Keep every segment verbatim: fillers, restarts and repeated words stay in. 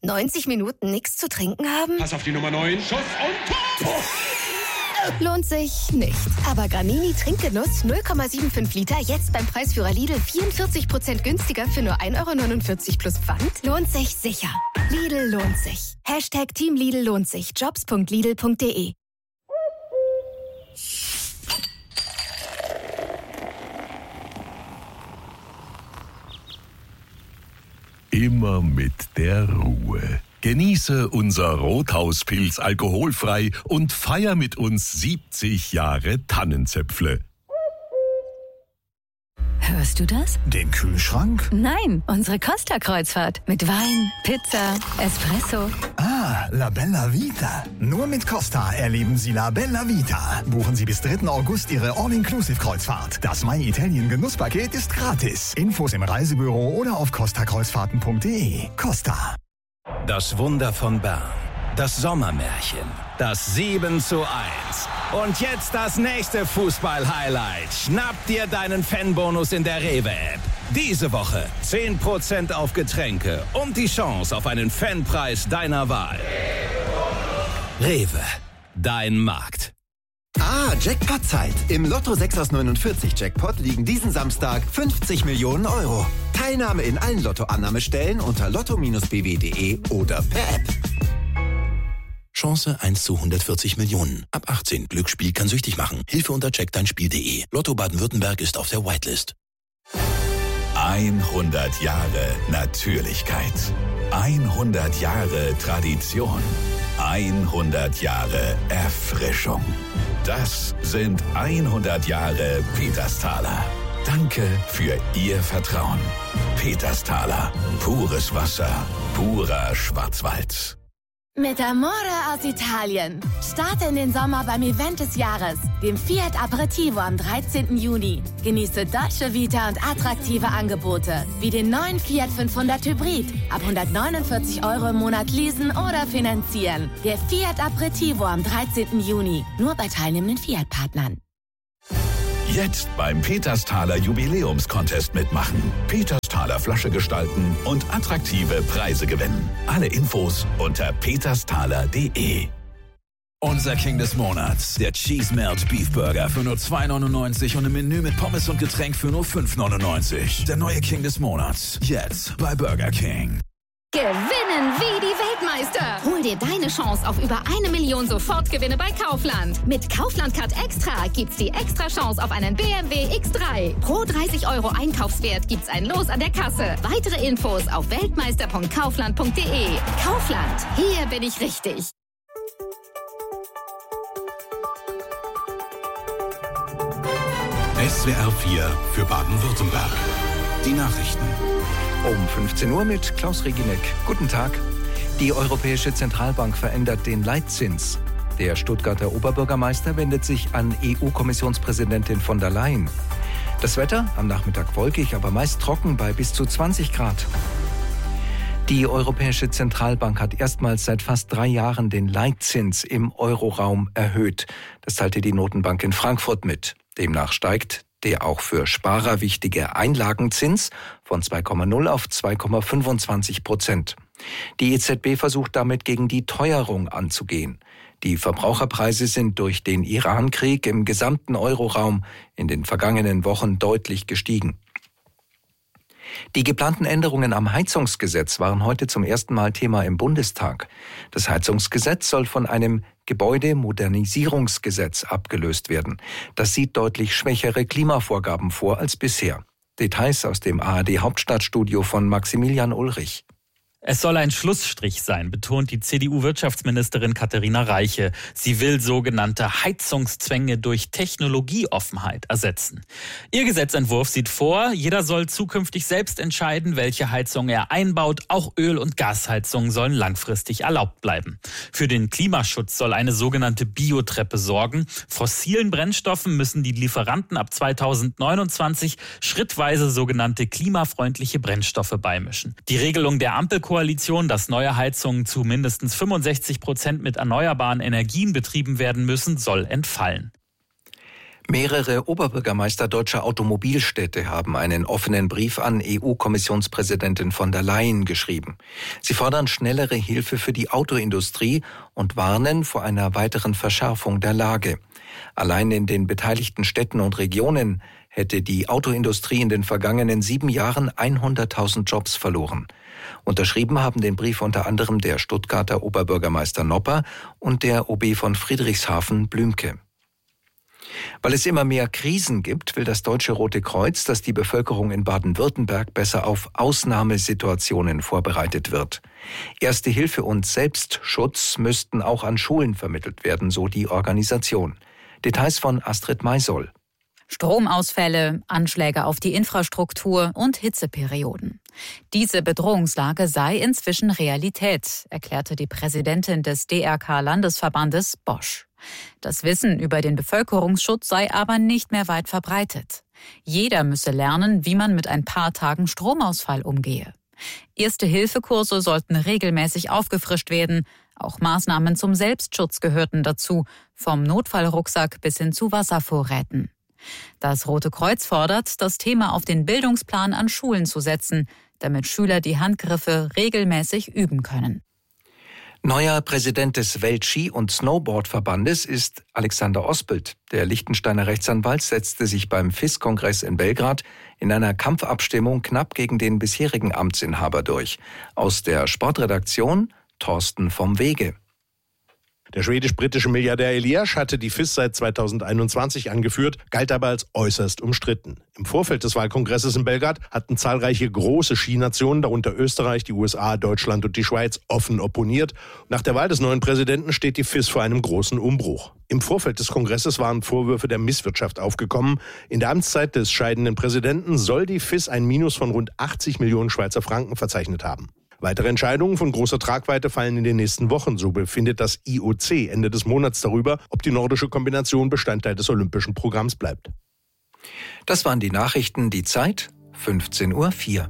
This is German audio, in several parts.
neunzig Minuten nichts zu trinken haben? Pass auf die Nummer neun. Schuss und Tor! Lohnt sich nicht. Aber Gramini Trinkgenuss null Komma fünfundsiebzig Liter jetzt beim Preisführer Lidl vierundvierzig Prozent günstiger für nur ein Euro neunundvierzig plus Pfand. Lohnt sich sicher. Lidl lohnt sich. Hashtag Team Lidl lohnt sich. jobs punkt lidl punkt de. Immer mit der Ruhe. Genieße unser Rothauspilz alkoholfrei und feier mit uns siebzig Jahre Tannenzäpfle. Hörst du das? Den Kühlschrank? Nein, unsere Costa-Kreuzfahrt. Mit Wein, Pizza, Espresso. Ah, La Bella Vita. Nur mit Costa erleben Sie La Bella Vita. Buchen Sie bis dritten August Ihre All-Inclusive-Kreuzfahrt. Das My Italien Genusspaket ist gratis. Infos im Reisebüro oder auf costa kreuzfahrten punkt de. Costa. Das Wunder von Bern. Das Sommermärchen. Das sieben zu eins. Und jetzt das nächste Fußball-Highlight. Schnapp dir deinen Fanbonus in der Rewe-App. Diese Woche zehn Prozent auf Getränke und die Chance auf einen Fanpreis deiner Wahl. Rewe, dein Markt. Ah, Jackpot-Zeit. Im Lotto sechs aus neunundvierzig Jackpot liegen diesen Samstag fünfzig Millionen Euro. Teilnahme in allen Lotto-Annahmestellen unter lotto Bindestrich b w punkt de oder per App. Chance eins zu hundertvierzig Millionen. Ab achtzehn. Glücksspiel kann süchtig machen. Hilfe unter check dein Spiel punkt de. Lotto Baden-Württemberg ist auf der Whitelist. hundert Jahre Natürlichkeit. hundert Jahre Tradition. hundert Jahre Erfrischung. Das sind hundert Jahre Petersthaler. Danke für Ihr Vertrauen. Petersthaler. Pures Wasser. Purer Schwarzwald. Mit Amore aus Italien. Starte in den Sommer beim Event des Jahres, dem Fiat Aperitivo am dreizehnten Juni. Genieße Dolce Vita und attraktive Angebote, wie den neuen Fiat fünfhundert Hybrid. Ab hundertneunundvierzig Euro im Monat leasen oder finanzieren. Der Fiat Aperitivo am dreizehnten Juni. Nur bei teilnehmenden Fiat-Partnern. Jetzt beim Petersthaler Jubiläumscontest mitmachen. Petersthaler Flasche gestalten und attraktive Preise gewinnen. Alle Infos unter petersthaler punkt de. Unser King des Monats, der Cheese Melt Beef Burger für nur zwei neunundneunzig und im Menü mit Pommes und Getränk für nur fünf neunundneunzig. Der neue King des Monats, jetzt bei Burger King. Gewinnen wie die Weltmeister. Hol dir deine Chance auf über eine Million Sofortgewinne bei Kaufland. Mit Kaufland Card Extra gibt's die extra Chance auf einen B M W X drei. Pro dreißig Euro Einkaufswert gibt's ein Los an der Kasse. Weitere Infos auf weltmeister punkt kaufland punkt de. Kaufland, hier bin ich richtig. S W R vier für Baden-Württemberg. Die Nachrichten. Um fünfzehn Uhr mit Klaus Reginek. Guten Tag. Die Europäische Zentralbank verändert den Leitzins. Der Stuttgarter Oberbürgermeister wendet sich an E U-Kommissionspräsidentin von der Leyen. Das Wetter am Nachmittag wolkig, aber meist trocken bei bis zu zwanzig Grad. Die Europäische Zentralbank hat erstmals seit fast drei Jahren den Leitzins im Euroraum erhöht. Das teilte die Notenbank in Frankfurt mit. Demnach steigt der auch für Sparer wichtige Einlagenzins von zwei Komma null auf zwei Komma fünfundzwanzig Prozent. Die E Z B versucht damit gegen die Teuerung anzugehen. Die Verbraucherpreise sind durch den Iran-Krieg im gesamten Euroraum in den vergangenen Wochen deutlich gestiegen. Die geplanten Änderungen am Heizungsgesetz waren heute zum ersten Mal Thema im Bundestag. Das Heizungsgesetz soll von einem Gebäudemodernisierungsgesetz abgelöst werden. Das sieht deutlich schwächere Klimavorgaben vor als bisher. Details aus dem A R D-Hauptstadtstudio von Maximilian Ulrich. Es soll ein Schlussstrich sein, betont die C D U-Wirtschaftsministerin Katharina Reiche. Sie will sogenannte Heizungszwänge durch Technologieoffenheit ersetzen. Ihr Gesetzentwurf sieht vor, jeder soll zukünftig selbst entscheiden, welche Heizung er einbaut. Auch Öl- und Gasheizungen sollen langfristig erlaubt bleiben. Für den Klimaschutz soll eine sogenannte Biotreppe sorgen. Fossilen Brennstoffen müssen die Lieferanten ab zweitausendneunundzwanzig schrittweise sogenannte klimafreundliche Brennstoffe beimischen. Die Regelung der Ampelkoalition Koalition, dass neue Heizungen zu mindestens fünfundsechzig Prozent mit erneuerbaren Energien betrieben werden müssen, soll entfallen. Mehrere Oberbürgermeister deutscher Automobilstädte haben einen offenen Brief an E U-Kommissionspräsidentin von der Leyen geschrieben. Sie fordern schnellere Hilfe für die Autoindustrie und warnen vor einer weiteren Verschärfung der Lage. Allein in den beteiligten Städten und Regionen hätte die Autoindustrie in den vergangenen sieben Jahren hunderttausend Jobs verloren. Unterschrieben haben den Brief unter anderem der Stuttgarter Oberbürgermeister Nopper und der O B von Friedrichshafen Blümke. Weil es immer mehr Krisen gibt, will das Deutsche Rote Kreuz, dass die Bevölkerung in Baden-Württemberg besser auf Ausnahmesituationen vorbereitet wird. Erste Hilfe und Selbstschutz müssten auch an Schulen vermittelt werden, so die Organisation. Details von Astrid Maisoll. Stromausfälle, Anschläge auf die Infrastruktur und Hitzeperioden. Diese Bedrohungslage sei inzwischen Realität, erklärte die Präsidentin des D R K-Landesverbandes Bosch. Das Wissen über den Bevölkerungsschutz sei aber nicht mehr weit verbreitet. Jeder müsse lernen, wie man mit ein paar Tagen Stromausfall umgehe. Erste-Hilfe-Kurse sollten regelmäßig aufgefrischt werden. Auch Maßnahmen zum Selbstschutz gehörten dazu, vom Notfallrucksack bis hin zu Wasservorräten. Das Rote Kreuz fordert, das Thema auf den Bildungsplan an Schulen zu setzen, damit Schüler die Handgriffe regelmäßig üben können. Neuer Präsident des Welt-Ski- und Snowboard-Verbandes ist Alexander Ospelt. Der Liechtensteiner Rechtsanwalt setzte sich beim F I S-Kongress in Belgrad in einer Kampfabstimmung knapp gegen den bisherigen Amtsinhaber durch. Aus der Sportredaktion Thorsten vom Wege. Der schwedisch-britische Milliardär Elias hatte die F I S seit zweitausendeinundzwanzig angeführt, galt aber als äußerst umstritten. Im Vorfeld des Wahlkongresses in Belgrad hatten zahlreiche große Skinationen, darunter Österreich, die U S A, Deutschland und die Schweiz, offen opponiert. Nach der Wahl des neuen Präsidenten steht die F I S vor einem großen Umbruch. Im Vorfeld des Kongresses waren Vorwürfe der Misswirtschaft aufgekommen. In der Amtszeit des scheidenden Präsidenten soll die F I S ein Minus von rund achtzig Millionen Schweizer Franken verzeichnet haben. Weitere Entscheidungen von großer Tragweite fallen in den nächsten Wochen. So befindet das I O C Ende des Monats darüber, ob die nordische Kombination Bestandteil des olympischen Programms bleibt. Das waren die Nachrichten. Die Zeit fünfzehn Uhr vier.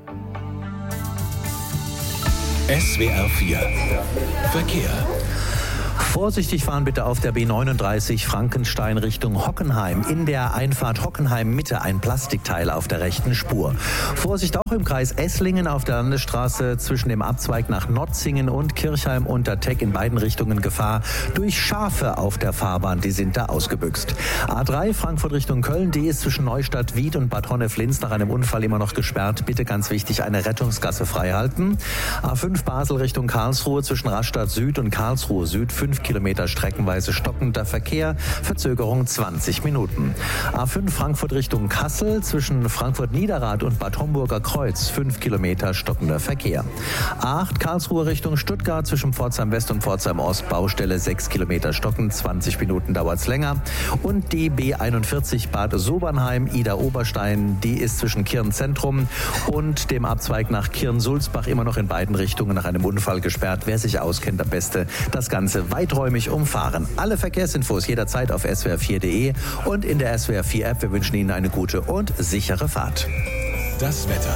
S W R vier Verkehr. Vorsichtig fahren bitte auf der B neununddreißig Frankenstein Richtung Hockenheim. In der Einfahrt Hockenheim Mitte ein Plastikteil auf der rechten Spur. Vorsicht auch im Kreis Esslingen auf der Landesstraße zwischen dem Abzweig nach Notzingen und Kirchheim unter Teck in beiden Richtungen Gefahr durch Schafe auf der Fahrbahn. Die sind da ausgebüxt. A drei Frankfurt Richtung Köln, die ist zwischen Neustadt Wied und Bad Honnef-Linz nach einem Unfall immer noch gesperrt. Bitte ganz wichtig, eine Rettungsgasse freihalten. A fünf Basel Richtung Karlsruhe zwischen Rastatt Süd und Karlsruhe Süd fünf Kilometer streckenweise stockender Verkehr, Verzögerung zwanzig Minuten. A fünf Frankfurt Richtung Kassel zwischen Frankfurt Niederrad und Bad Homburger Kreuz fünf Kilometer stockender Verkehr. A acht Karlsruhe Richtung Stuttgart zwischen Pforzheim West und Pforzheim Ost Baustelle sechs Kilometer stocken, zwanzig Minuten dauert's länger. Und die B einundvierzig Bad Sobernheim Ida Oberstein, die ist zwischen Kirn Zentrum und dem Abzweig nach Kirn Sulzbach immer noch in beiden Richtungen nach einem Unfall gesperrt. Wer sich auskennt, am besten das Ganze weiträumig umfahren. Alle Verkehrsinfos jederzeit auf S W R vier Punkt de und in der S W R vier App. Wir wünschen Ihnen eine gute und sichere Fahrt. Das Wetter.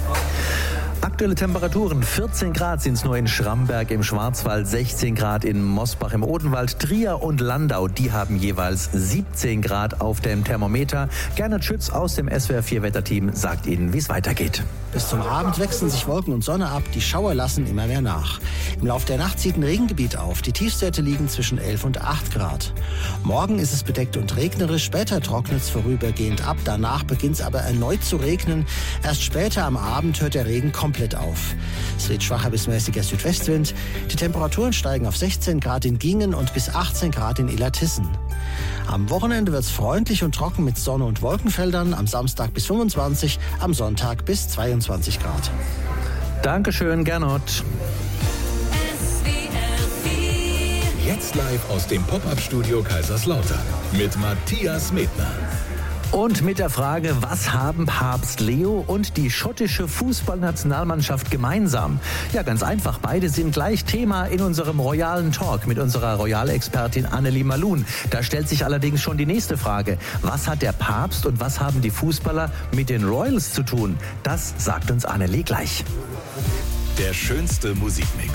Aktuelle Temperaturen, vierzehn Grad sind es nur in Schramberg im Schwarzwald, sechzehn Grad in Mosbach im Odenwald, Trier und Landau, die haben jeweils siebzehn Grad auf dem Thermometer. Gernot Schütz aus dem S W R vier Wetterteam sagt Ihnen, wie es weitergeht. Bis zum Abend wechseln sich Wolken und Sonne ab, die Schauer lassen immer mehr nach. Im Laufe der Nacht zieht ein Regengebiet auf, die Tiefstwerte liegen zwischen elf und acht Grad. Morgen ist es bedeckt und regnerisch, später trocknet es vorübergehend ab, danach beginnt es aber erneut zu regnen. Erst später am Abend hört der Regen komplett auf. Es weht schwacher bis mäßiger Südwestwind. Die Temperaturen steigen auf sechzehn Grad in Gingen und bis achtzehn Grad in Illertissen. Am Wochenende wird es freundlich und trocken mit Sonne- und Wolkenfeldern. Am Samstag bis fünfundzwanzig, am Sonntag bis zweiundzwanzig Grad. Dankeschön, Gernot. Jetzt live aus dem Pop-Up-Studio Kaiserslautern mit Matthias Medner. Und mit der Frage, was haben Papst Leo und die schottische Fußballnationalmannschaft gemeinsam? Ja, ganz einfach, beide sind gleich Thema in unserem royalen Talk mit unserer Royalexpertin Annelie Malun. Da stellt sich allerdings schon die nächste Frage. Was hat der Papst und was haben die Fußballer mit den Royals zu tun? Das sagt uns Annelie gleich. Der schönste Musikmix.